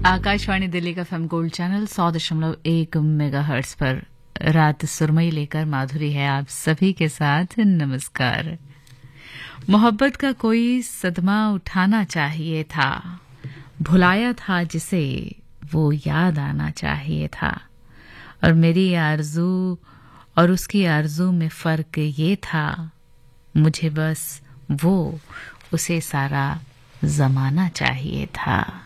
आकाशवाणी दिल्ली का FM gold channel 100.1 megahertz पर रात सुरमई लेकर माधुरी है आप सभी के साथ। नमस्कार। मोहब्बत का कोई सदमा उठाना चाहिए था, भुलाया था जिसे वो याद आना चाहिए था। और मेरी आरज़ू और उसकी आरज़ू में फ़र्क ये था, मुझे बस वो उसे सारा ज़माना चाहिए था।